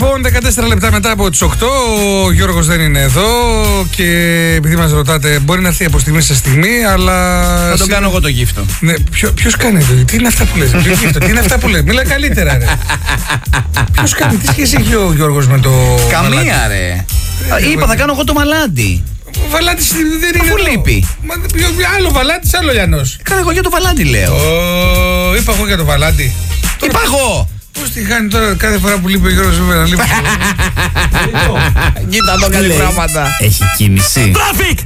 Λοιπόν, 14 λεπτά μετά από τις 8, ο Γιώργος δεν είναι εδώ και επειδή μας ρωτάτε, μπορεί να έρθει από στιγμή σε στιγμή, αλλά. Θα τον κάνω εγώ το γύφτο. Ναι, ποιος κάνει το? Τι είναι αυτά που λες? Τι είναι αυτά που λες? Μίλα καλύτερα, ρε. Ποιος κάνει? Τι σχέση έχει ο Γιώργος με το. Καμία, ρε. Είπα, θα κάνω εγώ το Βαλάντι. Ο Βαλάντης δεν είναι. Αφού λείπει. Άλλο Βαλάντης, άλλο Λιανός. Κάνω εγώ για το Βαλάντι, λέω. Είπα εγώ για το Βαλάντι. Είπα εγώ. Πώς τη χάνει τώρα κάθε φορά που λείπει ο Γιώργος να λείπει? Κοίτα εδώ κάνει πράγματα. Έχει κίνηση. Traffic!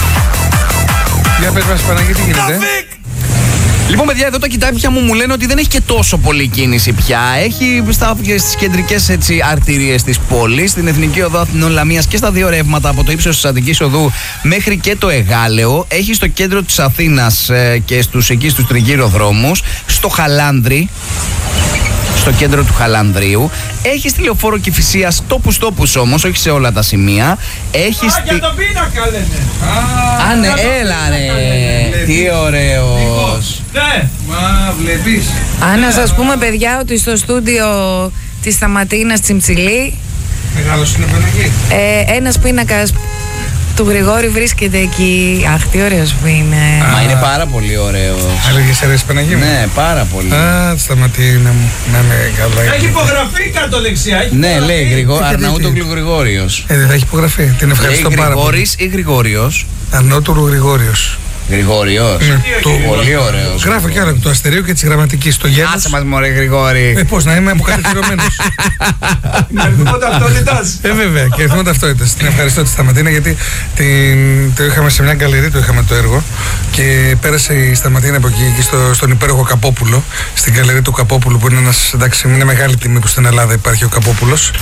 Για πες μας, Παναγί, τι γίνεται? Λοιπόν, παιδιά, εδώ τα κοιτάπια μου λένε ότι δεν έχει και τόσο πολύ κίνηση πια. Έχει στις κεντρικές αρτηρίες της πόλης, στην Εθνική Οδό Αθηνών Λαμίας και στα δύο ρεύματα από το ύψος της Αττικής Οδού μέχρι και το Εγάλεο. Έχει στο κέντρο της Αθήνας και στους τριγύρω-δρόμους, στο Χαλάνδρη, στο κέντρο του Χαλανδρίου. Έχει στη Λεωφόρο Κηφισίας τόπους όμως, όχι σε όλα τα σημεία. Έχει για τον πίνακα λένε. Α, ναι, έλα ρε. Τι ωραίος. Ναι. Μα βλέπεις. Να σας πούμε, παιδιά, ότι στο στούντιο της Σταματίνας Τσιμψιλή Μεγάλος είναι Παναγί. ένας πίνακας του Γρηγόρη βρίσκεται εκεί. Αχ, τι ωραίος που είναι. Μα είναι πάρα πολύ ωραίος. Έλεγες αρέσει Παναγί μου? Ναι, πάρα πολύ. Σταματίνα μου. Να είναι καλά. Έχει υπογραφεί κάτω δεξιά. Ναι, λέει Αρναούτογλου Γρηγόριος. Δεν θα έχει υπογραφεί. Την ευχαριστώ πάρα πολύ. Γρηγόρης ή Γρηγόριος? Αρναούτογλου Γρηγόριος. Γρηγόριος. Πολύ ωραίος. Γράφω κι άλλο του αστερίου και της γραμματικής στο γένος. Άσε μας, μωρέ Γρηγόρη. Πώς να είμαι αποκατοχυρωμένος. Με αριθμό ταυτότητας. Βέβαια, και αριθμό ταυτότητας. Την ευχαριστώ τη Σταματίνα γιατί το είχαμε σε μια γκαλερί, το είχαμε το έργο και πέρασε η Σταματίνα από εκεί στον υπέροχο Καπόπουλο, στην γκαλερί του Καπόπουλου που είναι ένας, εντάξει, είναι μεγάλη τιμή που στην Ελλάδα υπάρχει ο Καπόπουλος,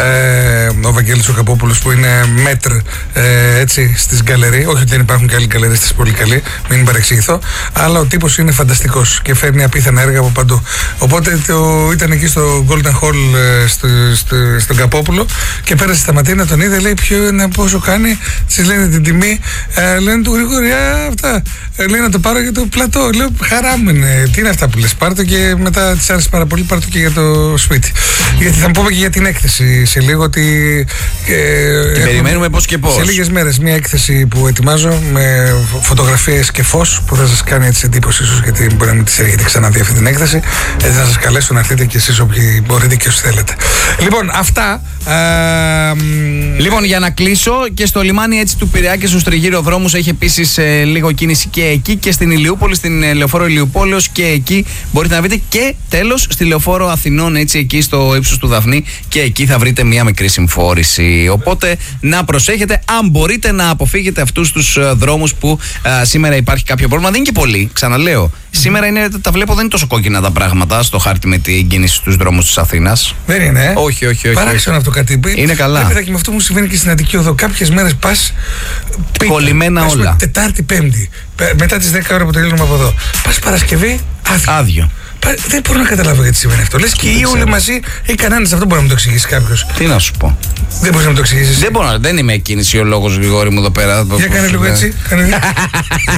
ο Βαγγέλης ο Καπόπουλος που είναι μέτρ έτσι στις γκαλερί. Όχι ότι δεν υπάρχουν και άλλοι γκαλερί στις πολύ καλοί, μην παρεξηγηθώ, αλλά ο τύπος είναι φανταστικός και φέρνει απίθανα έργα από παντού. Οπότε ήταν εκεί στο Golden Hall στον Καπόπουλο και πέρασε στη Σταματίνα, τον είδε, λέει ποιο είναι, πόσο κάνει, της λένε την τιμή, λένε του Γρηγόρη, αυτά. Λέει να το πάρω για το πλατό. Λέω χαρά μου είναι. Τι είναι αυτά που λες? Πάρ' το και μετά της άρεσε πάρα πολύ, πάρ' το και για το σπίτι. Γιατί θα μου πούμε και για την έκθεση σε λίγο. Ότι την περιμένουμε πώς και πώς. Σε λίγες μέρες μια έκθεση που ετοιμάζω με φωτογραφίες και φως που θα σας κάνει έτσι εντύπωση, ίσως γιατί μπορεί να μην τις έχετε ξαναδεί αυτή την έκθεση. Έτσι να σας καλέσω να έρθετε και εσείς όποιοι μπορείτε και όσοι θέλετε. Λοιπόν, αυτά. Λοιπόν, για να κλείσω, και στο λιμάνι έτσι του Πειραιά και στους τριγύρω-δρόμους έχει επίσης λίγο κίνηση και εκεί και στην Ηλιούπολη, στην Λεωφόρο Ηλιούπολεως και εκεί μπορείτε να βρείτε, και τέλος στη Λεωφόρο Αθηνών, έτσι εκεί στο ύψος του Δαφνή, και εκεί θα βρείτε μια μικρή συμφόρηση. Οπότε να προσέχετε, αν μπορείτε να αποφύγετε αυτούς τους δρόμους που σήμερα υπάρχει κάποιο πρόβλημα. Δεν είναι και πολύ, ξαναλέω. Σήμερα τα βλέπω, δεν είναι τόσο κόκκινα τα πράγματα στο χάρτη με την κίνηση στους δρόμους της Αθήνας. Δεν είναι. Όχι. Παράξενο αυτό κάτι. Είναι καλά. Με αυτό μου συμβαίνει και στην Αττική Οδό. Κάποιες μέρες πας κολλημένα όλα. Τετάρτη, Πέμπτη. Μετά τις 10 ώρα που τελειώνουμε από εδώ. Πας Παρασκευή, άδειο. Δεν μπορώ να καταλάβω γιατί συμβαίνει αυτό. Λες και οι όλοι μαζί ή κανένας, αυτό μπορεί να μου το εξηγήσει κάποιος. Τι να σου πω. Δεν μπορείς να μου το εξηγήσεις? Δεν είμαι κίνησιολόγος, Γρηγόρη μου, εδώ πέρα. Για κάνε λίγο έτσι.